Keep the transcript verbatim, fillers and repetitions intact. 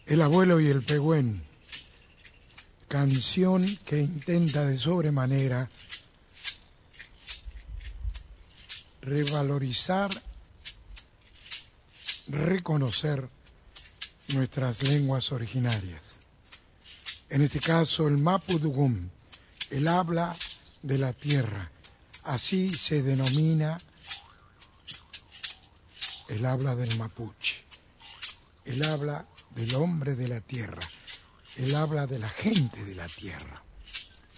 El abuelo y el pegüén, canción que intenta de sobremanera revalorizar, reconocer nuestras lenguas originarias. En este caso el mapudungún, el habla de la tierra, así se denomina el habla del mapuche, el habla del hombre de la tierra, el habla de la gente de la tierra.